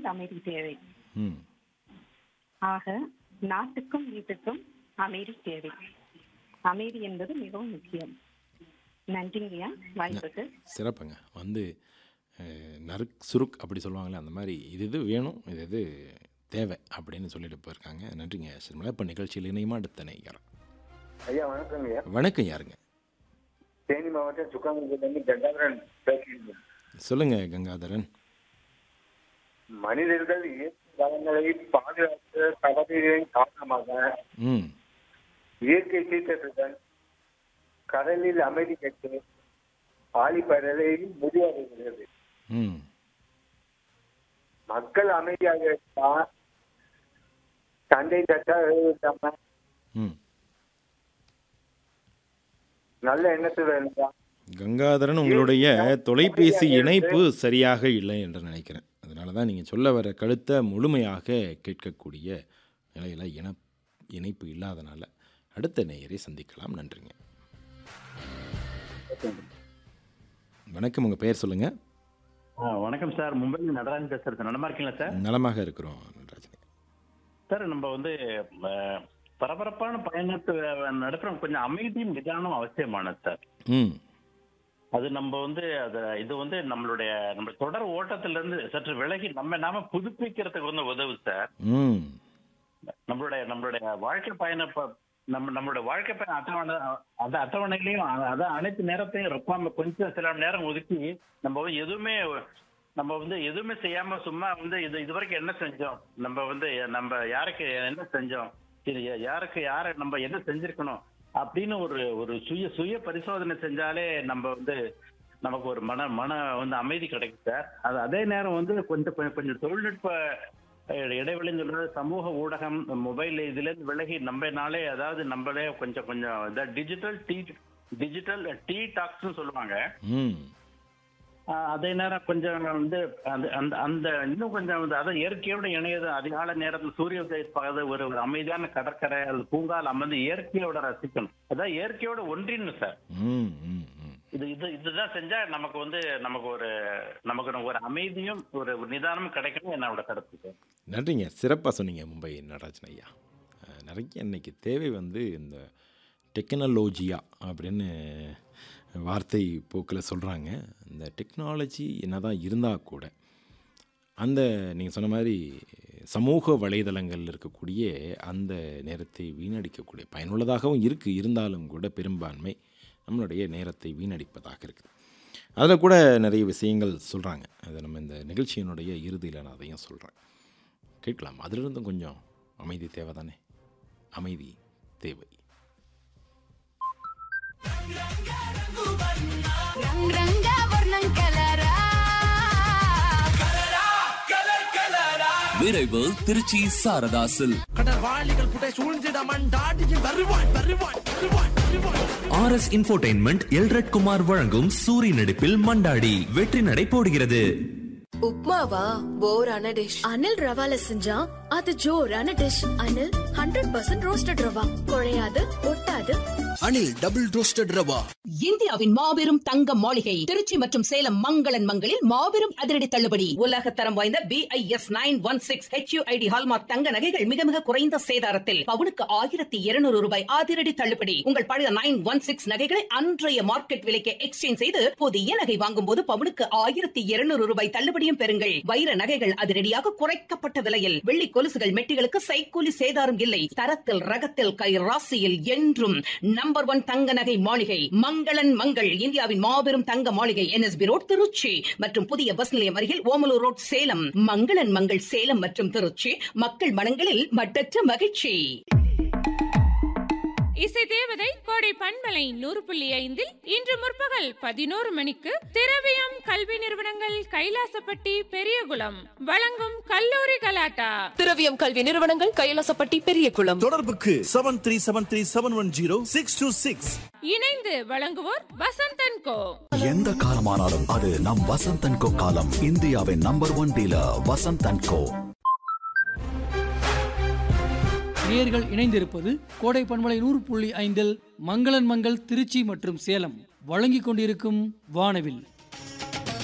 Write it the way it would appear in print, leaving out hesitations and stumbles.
வாழ்க்கையில் அமைதி தேவை. ம் ஆக நாட்டுக்கும் வீட்டுக்கும் அமைதி தேவை. அமைதி என்பது மிகவும் முக்கியம். நன்றிங்கய்யா வாய்ப்புக்கு. சிறப்புங்க. நறுக் சுருக் அப்படி சொல்லுவாங்களே, அந்த மாதிரி இது வேணும், இது தேவை அப்படின்னு சொல்லிட்டு போயிருக்காங்க. நன்றிங்க ஷர்மிளா. இப்போ நிகழ்ச்சியில் இணையமா அடுத்த நேயர். ஐயா வணக்கம் ஐயா. வணக்கம். யாருங்க? தேனி மாவட்டம் சுக்காங்குளத்திலிருந்து கங்காதரன் பேசுகிறேன். சொல்லுங்க கங்காதரன். மனிதர்கள் இயற்கை வளங்களை பாதுகாக்க தவறுகளின் காரணமாக ம் இயற்கை சீற்றத்துடன் கடலில் அமைதி கட்டு ஆழிப்படலை முடிவடைகிறது. ம் மக்கள் அமைதியாக இருந்தால் சண்டை தட்டாம ம் நல்ல எண்ணத்துல இருந்தா. கங்காதரன், உங்களுடைய தொலைபேசி இணைப்பு சரியாக இல்லை என்று நினைக்கிறேன். அதனால தான் நீங்கள் சொல்ல வர கருத்தை முழுமையாக கேட்கக்கூடிய நிலையில் இணைப்பு இல்லாதனால அடுத்த நேயரை சந்திக்கலாம். நன்றிங்க. வணக்கம். உங்கள் பெயர் சொல்லுங்கள். வணக்கம் சார். மும்பையில் நடராஜன் பேசுறது. நலமா இருக்கீங்களா சார்? நலமாக இருக்கிறோம் நடராஜன் சார். நம்ம பரபரப்பான பயணத்தை நடத்துறோம். கொஞ்சம் அமைதியும் நிதானம் அவசியமானது சார். ம் அது இது நம்ம தொடர் ஓட்டத்திலிருந்து சற்று விலகி நாம புதுப்பிக்கிறதுக்கு உதவு சார். ம் நம்மளுடைய வாழ்க்கை பயண நம்மளோட வாழ்க்கை பயண அட்டவணையிலையும் அதான் அனைத்து நேரத்தையும் ரொப்பாம கொஞ்சம் சில நேரம் ஒதுக்கி நம்ம எதுவுமே செய்யாம சும்மா இதுவரைக்கும் என்ன செஞ்சோம், நம்ம யாருக்கு என்ன செஞ்சோம், இது யாரை நம்ம என்ன செஞ்சிருக்கணும் அப்படின்னு ஒரு சுய பரிசோதனை செஞ்சாலே நமக்கு ஒரு மன அமைதி கிடைக்கும் சார். அதே நேரம் கொஞ்சம் தொழில்நுட்ப இடைவெளின்னு சொல்றது சமூக ஊடகம் மொபைல் இதுல இருந்து விலகி நம்மளே நம்மளே கொஞ்சம் டிஜிட்டல் டீ டாக்ஸ்னு சொல்லுவாங்க. அதே நேரம் கொஞ்சம் இன்னும் கொஞ்சம் அதாவது இயற்கையோட இணையது. அதிகால நேரத்தில் சூரிய உதயத்தை ஒரு அமைதியான கடற்கரை அல்லது பூங்கால் அமர்ந்து இயற்கையோட ரசிக்கணும். அதான் இயற்கையோட ஒன்றின்னு சார். இதுதான் செஞ்சா நமக்கு ஒரு அமைதியும் ஒரு நிதானமும் கிடைக்கணும் என்னோட கருத்து சார். நன்றிங்க. சிறப்பாக சொன்னீங்க மும்பை நடராஜன் ஐயா. நிறைய இன்னைக்கு தேவை இந்த டெக்னாலஜியா அப்படின்னு வார்த்தை போக்கில் சொல்கிறாங்க. இந்த டெக்னாலஜி என்ன தான் இருந்தால் கூட நீங்கள் சொன்ன மாதிரி சமூக வலைதளங்கள் இருக்கக்கூடிய அந்த நேரத்தை வீணடிக்கக்கூடிய பயனுள்ளதாகவும் இருந்தாலும் கூட பெரும்பான்மை நம்மளுடைய நேரத்தை வீணடிப்பதாக இருக்குது. அதில் கூட நிறைய விஷயங்கள் சொல்கிறாங்க. அதை நம்ம இந்த நிகழ்ச்சியினுடைய இறுதியில் நான் அதையும் சொல்கிறேன், கேட்கலாம். அதிலிருந்தும் கொஞ்சம் அமைதி தேவை தானே. அமைதி தேவை. விரைவு திருச்சி சாரதாசில் RS இன்ஃபோடெயின்மெண்ட் எல்ரட் குமார் வழங்கும் சூரி நடிப்பில் மண்டாடி வெற்றி நடை போடுகிறது. உப்மாவா போரான டிஷ். அனில் ரவால செஞ்சா அது ஜோரான டிஷ். அனில் 100% ரோஸ்டட் ரவா, குழையாது ஒட்டாது. Anil double roasted rava. இந்தியாவின் மாபெரும் தங்க மாளிகை திருச்சி மற்றும் சேலம் மங்களன் மங்களில் மாபெரும் அதிரடி தள்ளுபடி. உலக தரம் வாய்ந்த BIS 916 HUID ஹால்மார்க் தங்க நகைகள் மிக மிக குறைந்த சேதாரத்தில் பவுனுக்கு 1200 ரூபாய் அதிரடி தள்ளுபடி. உங்கள் பழைய 916 நகைகளை அன்றைய மார்க்கெட் விலைக்கு எக்ஸ்சேஞ்ச் செய்து புதிய நகை வாங்கும் போது பவுனுக்கு 1200 ரூபாய் தள்ளுபடியும் பெறுங்கள். வைர நகைகள் அதிரடியாக குறைக்கப்பட்ட விலையில். வெள்ளி கொலுசுகள் மெட்டிகளுக்கு சைக்கூலி சேதாரம் இல்லை. தரத்தில் ரகத்தில் கை ராசியில் என்றும் நம்பர் 1 தங்க நகை மாளிகை மங்களன் மங்கள். இந்தியாவின் மாபெரும் தங்க மாளிகை NSB ரோட் திருச்சி மற்றும் புதிய பஸ் நிலையம் அருகில் ஓமலூர் ரோட் சேலம். மங்களன் மங்கள் சேலம் மற்றும் திருச்சி. மக்கள் மனங்களில் மட்டற்ற மகிழ்ச்சி. இசை தேவதை கோடை பண்பலை 100.5 இன்று முற்பகல் 11 மணிக்கு திரவியம் கல்வி நிறுவனங்கள் கைலாசப்பட்டி பெரியகுளம் வழங்கும் கல்லூரி கலாட்டா. திரவியம் கல்வி நிறுவனங்கள் கைலாசப்பட்டி பெரியகுளம். தொடர்புக்கு 7373710626. இணைந்து வழங்குவோர் வசந்தன் கோ. எந்த காலமானாலும் அது நம் வசந்தன் கோ காலம். இந்தியாவின் நம்பர் 1 டீலர் வசந்தன் கோ. நேயர்கள் இணைந்திருப்பது கோடை பண்பலை 100.5 மங்களன் மங்கள் திருச்சி மற்றும் சேலம் வழங்கிக் கொண்டிருக்கும் வானவில்.